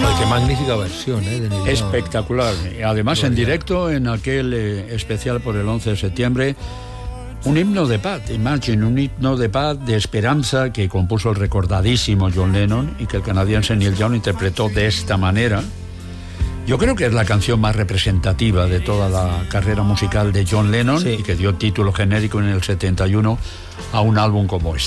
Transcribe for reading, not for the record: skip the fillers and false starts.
qué magnífica versión, de Neil Young. Espectacular. Además, en directo, en aquel especial por el 11 de septiembre, un himno de paz, Imagine, un himno de paz, de esperanza, que compuso el recordadísimo John Lennon y que el canadiense Neil Young interpretó de esta manera. Yo creo que es la canción más representativa de toda la carrera musical de John Lennon, y que dio título genérico en el 71 a un álbum como este.